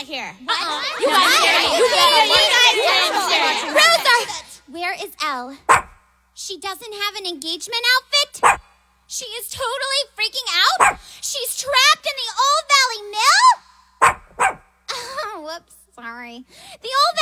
not here. What? You guys here. Rosa! Where is Elle? She doesn't have an engagement outfit? She is totally freaking out? She's trapped in the Old Valley Mill? Oh, whoops, sorry. The Old